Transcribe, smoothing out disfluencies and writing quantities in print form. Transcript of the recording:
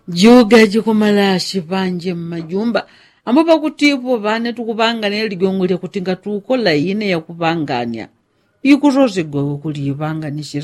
juga chikomalashi panje mmajumba ambopa kutipo vane tukupangania ligongole kuti ngatukola ine yakupangania ikutozigwewe kulipanga